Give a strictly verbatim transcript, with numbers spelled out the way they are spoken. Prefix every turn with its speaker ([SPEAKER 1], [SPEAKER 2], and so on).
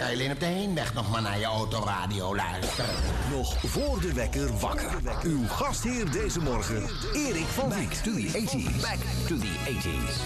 [SPEAKER 1] je alleen op de heenweg nog maar naar je autoradio luisteren.
[SPEAKER 2] Nog voor de wekker wakker. Uw gastheer deze morgen, Erik van Dijk.
[SPEAKER 3] Back to the eighties. Back to the eighties.